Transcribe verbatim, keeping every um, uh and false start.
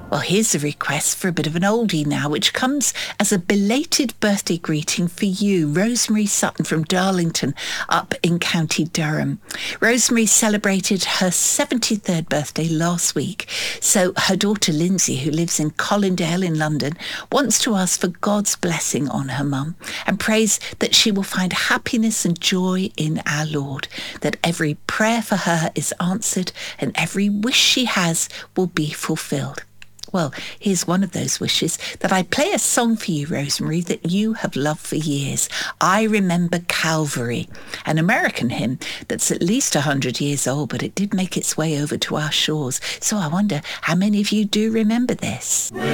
Well, here's a request for a bit of an oldie now, which comes as a belated birthday greeting for you, Rosemary Sutton from Darlington up in County Durham. Rosemary celebrated her seventy-third birthday last week, so her daughter Lindsay, who lives in Colindale in London, wants to ask for God's blessing on her mum and prays that she will find happiness and joy in our Lord, that every prayer for her is answered and every wish she has will be fulfilled. Well, here's one of those wishes, that I play a song for you, Rosemary, that you have loved for years. I Remember Calvary, an American hymn that's at least one hundred years old, but it did make its way over to our shores. So I wonder how many of you do remember this.